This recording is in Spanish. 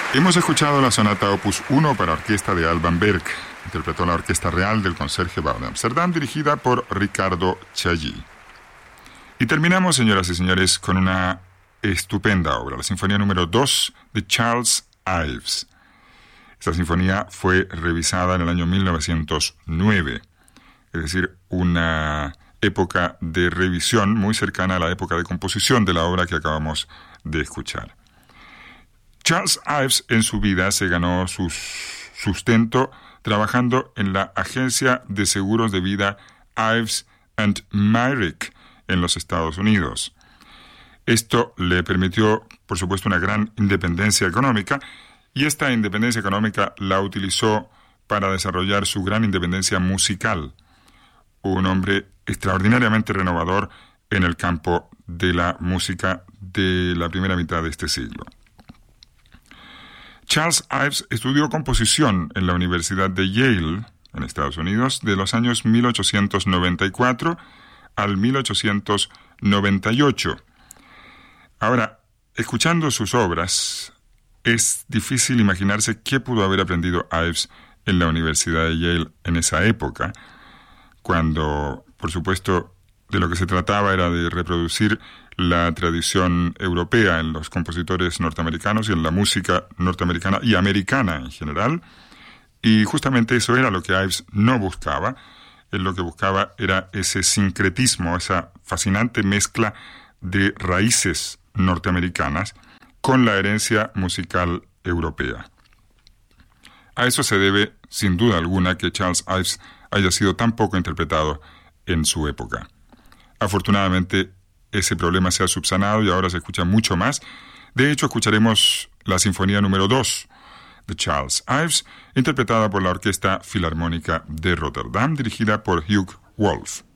Hemos escuchado la sonata Opus 1 para orquesta de Alban Berg. Interpretó la Orquesta Real del Concertgebouw de Ámsterdam, dirigida por Ricardo Chailly. Y terminamos, señoras y señores, con una estupenda obra, la Sinfonía número 2 de Charles Ives. Esta sinfonía fue revisada en el año 1909, es decir, una época de revisión muy cercana a la época de composición de la obra que acabamos de escuchar. Charles Ives en su vida se ganó su sustento trabajando en la agencia de seguros de vida Ives and Myrick en los Estados Unidos. Esto le permitió, por supuesto, una gran independencia económica, y esta independencia económica la utilizó para desarrollar su gran independencia musical. Un hombre extraordinariamente renovador en el campo de la música de la primera mitad de este siglo. Charles Ives estudió composición en la Universidad de Yale, en Estados Unidos, de los años 1894 al 1898. Ahora, escuchando sus obras, es difícil imaginarse qué pudo haber aprendido Ives en la Universidad de Yale en esa época, cuando, por supuesto, de lo que se trataba era de reproducir la tradición europea en los compositores norteamericanos y en la música norteamericana y americana en general. Y justamente eso era lo que Ives no buscaba. Él lo que buscaba era ese sincretismo, esa fascinante mezcla de raíces norteamericanas con la herencia musical europea. A eso se debe, sin duda alguna, que Charles Ives haya sido tan poco interpretado en su época. Afortunadamente, ese problema se ha subsanado y ahora se escucha mucho más. De hecho, escucharemos la Sinfonía número 2 de Charles Ives, interpretada por la Orquesta Filarmónica de Rotterdam, dirigida por Hugh Wolf.